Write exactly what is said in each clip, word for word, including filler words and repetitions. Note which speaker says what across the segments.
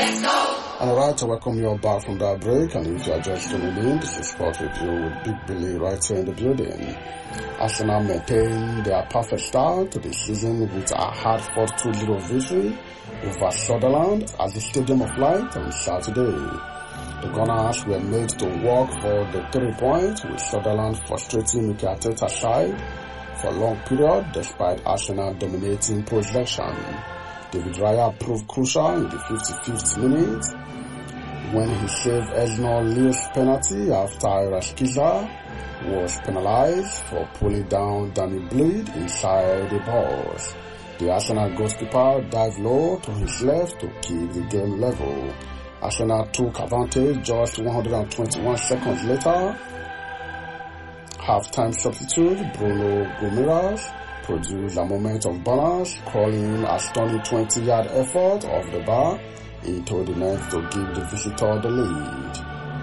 Speaker 1: Alright, I welcome you all back from that break, and if you are just tuning in, this is Sport Review with Big Billy right here in the building. Arsenal maintained their perfect start to the season with a hard-fought two zero victory over Sunderland at the Stadium of Light on Saturday. The Gunners were made to work for the three points, with Sunderland frustrating Mikel Arteta's side for a long period despite Arsenal dominating possession. David Raya proved crucial in the fifty-fifth minute when he saved Esnor Leo's penalty after Rashica was penalized for pulling down Danny Bleed inside the box. The Arsenal goalkeeper dived low to his left to keep the game level. Arsenal took advantage just one hundred twenty-one seconds later. Half-time substitute Bruno Guimaraes produced a moment of balance, crawling a stunning twenty-yard effort off the bar into the net to give the visitor the lead.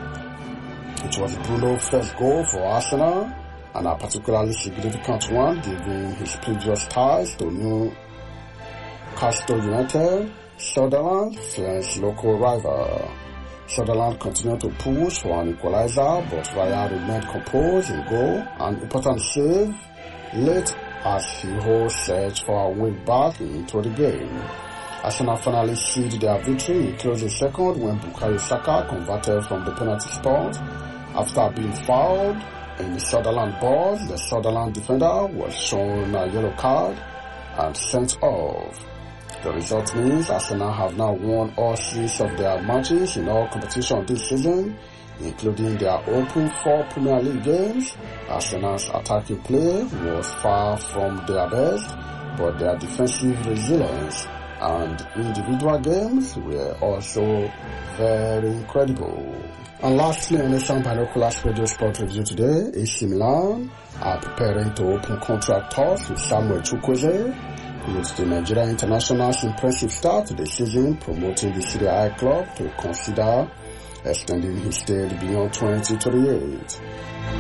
Speaker 1: It was Bruno's first goal for Arsenal, and a particularly significant one given his previous ties to Newcastle United, Sunderland, French local rival. Sunderland continued to push for an equalizer, but Raya remained composed in goal, an important save late as he holds search for a way back into the game. Arsenal finally sealed their victory in closing second when Bukayo Saka converted from the penalty spot. After being fouled in the Sunderland box, the Sunderland defender was shown a yellow card and sent off. The result means Arsenal have now won all six of their matches in all competitions this season, including their open four Premier League games. Arsenal's attacking play was far from their best, but their defensive resilience and individual games were also very incredible. And lastly, on the Sun Binoculars Radio Sport Review today, A C Milan are preparing to open contract talks with Samuel Chukwueze, with the Nigeria International's impressive start to the season promoting the Serie A club to consider extending his stay beyond twenty twenty-eight.